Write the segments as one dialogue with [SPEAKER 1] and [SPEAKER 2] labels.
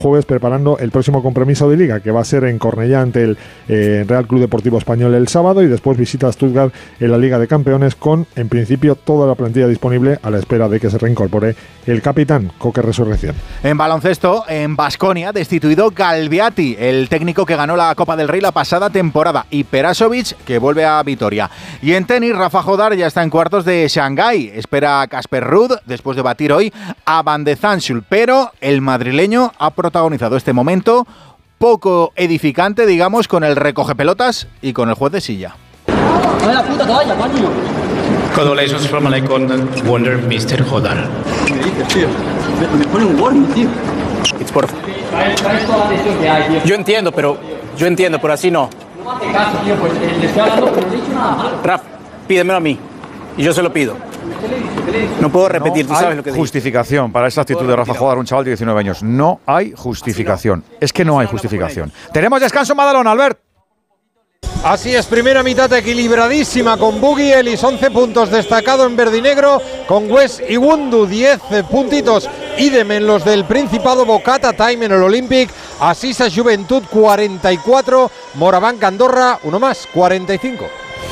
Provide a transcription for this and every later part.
[SPEAKER 1] jueves preparando el próximo compromiso de Liga, que va a ser en Cornellá ante el Real Club Deportivo Español el sábado, y después visita a Stuttgart en la Liga de Campeones con, en principio, toda la plantilla disponible a la espera de que se reincorpore el capitán Coque Resurrección.
[SPEAKER 2] En baloncesto, en Baskonia, destituido Galbiati, el técnico que ganó la Copa del Rey la pasada temporada, y Perasovic, que vuelve a Vitoria. Y en tenis, Rafa Jodar ya está en cuartos de Shanghái. Espera a Casper Ruud, después de batir hoy a Van de Zandschulp, pero el madrileño ha protagonizado este momento poco edificante, digamos, con el recoge pelotas y con el juez de silla.
[SPEAKER 3] ¡Dame la puta toalla, coño!
[SPEAKER 4] Congratulations from an icon wonder, Mr. Jodar.
[SPEAKER 3] ¿Qué me dices, tío? Me pone un warning, tío.
[SPEAKER 4] It's por...
[SPEAKER 3] Traes toda la atención que hay, tío.
[SPEAKER 4] Yo entiendo, pero así no.
[SPEAKER 3] No me hace caso, tío, pues le estoy hablando, pero no he dicho nada mal.
[SPEAKER 4] Raf, pídemelo a mí. Y yo se lo pido. No puedo repetir, tú sabes lo que digo.
[SPEAKER 5] Justificación para esta actitud de Rafa Jodar, un chaval de 19 años. No hay justificación. Es que no hay justificación. Tenemos descanso en Badalona, Albert.
[SPEAKER 6] Así es, primera mitad equilibradísima con Bugui Ellis, 11 puntos destacado en verde y negro, con Wes Iwundu 10 puntitos, idem en los del Principado, Bocata Time en el Olympic, Asisa Juventud 44, Morabanc Andorra, uno más, 45.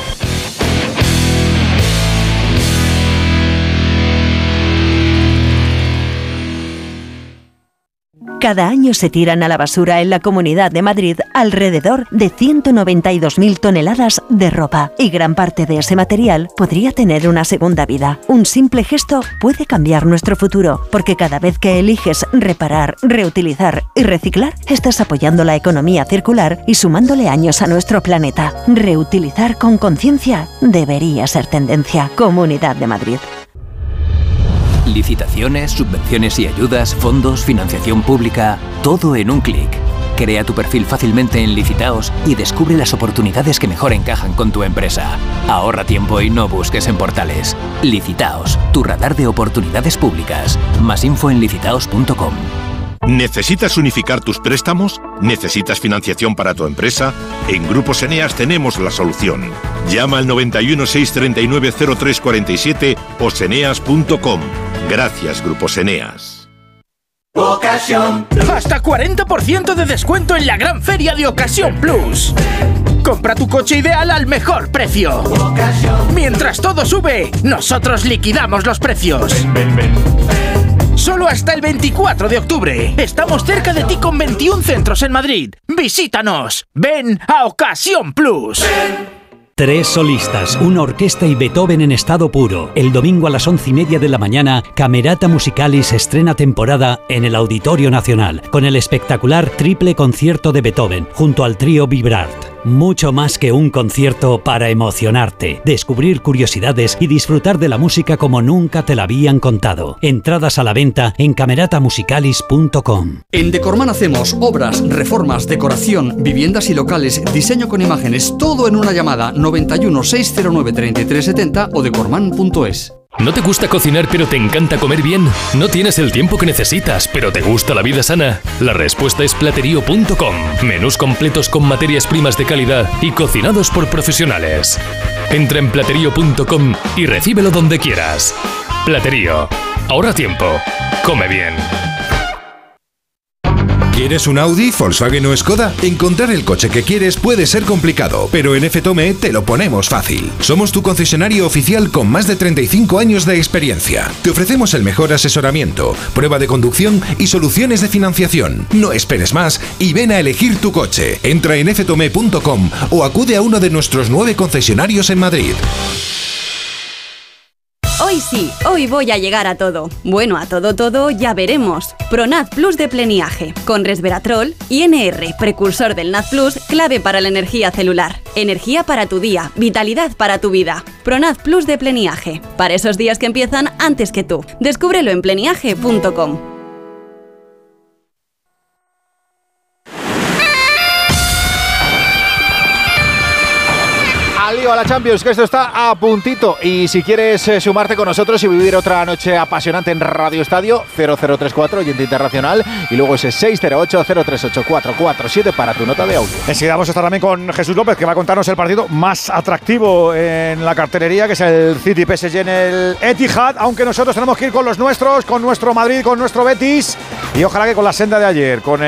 [SPEAKER 7] Cada año se tiran a la basura en la Comunidad de Madrid alrededor de 192.000 toneladas de ropa, y gran parte de ese material podría tener una segunda vida. Un simple gesto puede cambiar nuestro futuro, porque cada vez que eliges reparar, reutilizar y reciclar, estás apoyando la economía circular y sumándole años a nuestro planeta. Reutilizar con conciencia debería ser tendencia. Comunidad de Madrid.
[SPEAKER 8] Licitaciones, subvenciones y ayudas, fondos, financiación pública, todo en un clic. Crea tu perfil fácilmente en Licitaos y descubre las oportunidades que mejor encajan con tu empresa. Ahorra tiempo y no busques en portales. Licitaos, tu radar de oportunidades públicas. Más info en licitaos.com.
[SPEAKER 9] ¿Necesitas unificar tus préstamos? ¿Necesitas financiación para tu empresa? En Grupos Eneas tenemos la solución. Llama al 91 639 0347 o seneas.com. Gracias, Grupos Eneas.
[SPEAKER 10] Ocasión. Hasta 40% de descuento en la gran feria de Ocasión Plus. Compra tu coche ideal al mejor precio. Mientras todo sube, nosotros liquidamos los precios. Solo hasta el 24 de octubre. Estamos cerca de ti con 21 centros en Madrid. Visítanos. Ven a Ocasión Plus.
[SPEAKER 11] 3 solistas, una orquesta y Beethoven en estado puro. El domingo a las 11:30 de la mañana, Camerata Musicalis estrena temporada en el Auditorio Nacional, con el espectacular triple concierto de Beethoven, junto al trío Vibrart. Mucho más que un concierto para emocionarte, descubrir curiosidades y disfrutar de la música como nunca te la habían contado. Entradas a la venta en cameratamusicalis.com.
[SPEAKER 12] En Decorman hacemos obras, reformas, decoración, viviendas y locales, diseño con imágenes, todo en una llamada. 91 609 3370 o decorman.es.
[SPEAKER 13] ¿No te gusta cocinar pero te encanta comer bien? ¿No tienes el tiempo que necesitas pero te gusta la vida sana? La respuesta es Platerío.com. Menús completos con materias primas de calidad y cocinados por profesionales. Entra en Platerío.com y recíbelo donde quieras. Platerío. Ahorra tiempo. Come bien.
[SPEAKER 14] ¿Quieres un Audi, Volkswagen o Skoda? Encontrar el coche que quieres puede ser complicado, pero en FTOME te lo ponemos fácil. Somos tu concesionario oficial con más de 35 años de experiencia. Te ofrecemos el mejor asesoramiento, prueba de conducción y soluciones de financiación. No esperes más y ven a elegir tu coche. Entra en ftome.com o acude a uno de nuestros 9 concesionarios en Madrid.
[SPEAKER 15] Hoy sí, hoy voy a llegar a todo. Bueno, a todo ya veremos. Pronat Plus de Pleniage, con resveratrol y NR, precursor del Nat Plus, clave para la energía celular. Energía para tu día, vitalidad para tu vida. Pronat Plus de Pleniage, para esos días que empiezan antes que tú. Descúbrelo en pleniage.com.
[SPEAKER 2] al lío, a la Champions, que esto está a puntito. Y si quieres sumarte con nosotros y vivir otra noche apasionante en Radio Estadio, 0034, oyente internacional, y luego ese 608-038-447 para tu nota de audio.
[SPEAKER 5] Enseguida vamos a estar también con Jesús López, que va a contarnos el partido más atractivo en la cartelería, que es el City PSG en el Etihad, aunque nosotros tenemos que ir con los nuestros, con nuestro Madrid, con nuestro Betis, y ojalá que con la senda de ayer, con